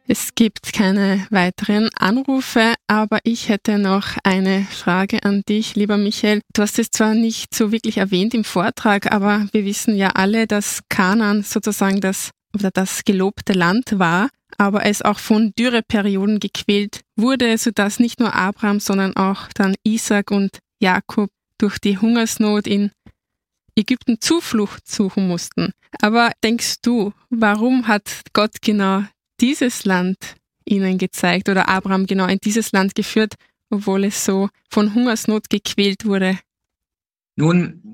Es gibt keine weiteren Anrufe, aber ich hätte noch eine Frage an dich, lieber Michael. Du hast es zwar nicht so wirklich erwähnt im Vortrag, aber wir wissen ja alle, dass Kanaan sozusagen das gelobte Land war, aber es auch von Dürreperioden gequält wurde, sodass nicht nur Abraham, sondern auch dann Isaac und Jakob durch die Hungersnot in Ägypten Zuflucht suchen mussten. Aber denkst du, warum hat Gott genau dieses Land ihnen gezeigt oder Abraham genau in dieses Land geführt, obwohl es so von Hungersnot gequält wurde? Nun,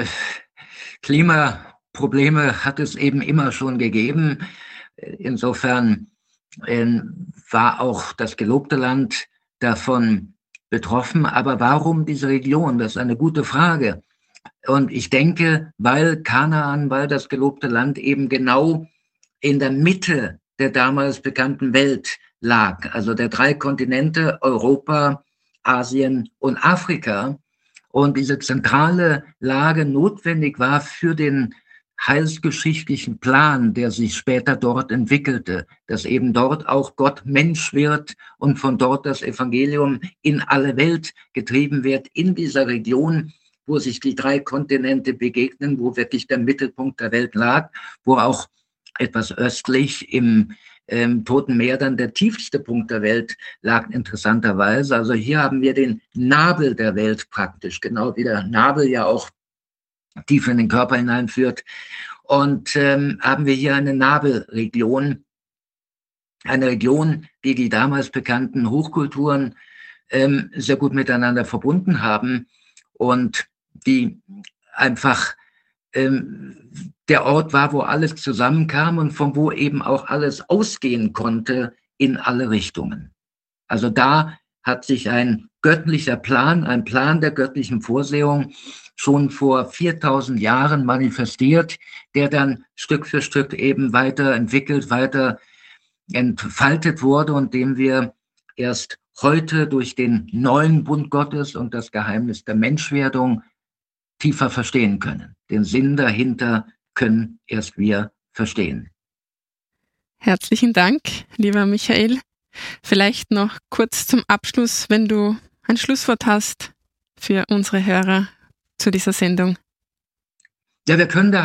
Klimaprobleme hat es eben immer schon gegeben. Insofern war auch das gelobte Land davon betroffen. Aber warum diese Region? Das ist eine gute Frage. Und ich denke, weil Kanaan, weil das gelobte Land eben genau in der Mitte der damals bekannten Welt lag, also der 3 Kontinente, Europa, Asien und Afrika, und diese zentrale Lage notwendig war für den heilsgeschichtlichen Plan, der sich später dort entwickelte, dass eben dort auch Gott Mensch wird und von dort das Evangelium in alle Welt getrieben wird, in dieser Region, wo sich die 3 Kontinente begegnen, wo wirklich der Mittelpunkt der Welt lag, wo auch etwas östlich im Toten Meer dann der tiefste Punkt der Welt lag, interessanterweise. Also hier haben wir den Nabel der Welt praktisch, genau wie der Nabel ja auch tief in den Körper hineinführt. Und haben wir hier eine Nabelregion, eine Region, die damals bekannten Hochkulturen sehr gut miteinander verbunden haben und die einfach der Ort war, wo alles zusammenkam und von wo eben auch alles ausgehen konnte in alle Richtungen. Also da hat sich ein göttlicher Plan, ein Plan der göttlichen Vorsehung schon vor 4000 Jahren manifestiert, der dann Stück für Stück eben weiterentwickelt, weiter entfaltet wurde und dem wir erst heute durch den neuen Bund Gottes und das Geheimnis der Menschwerdung tiefer verstehen können. Den Sinn dahinter können erst wir verstehen. Herzlichen Dank, lieber Michael. Vielleicht noch kurz zum Abschluss, wenn du ein Schlusswort hast für unsere Hörer zu dieser Sendung. Ja, wir können da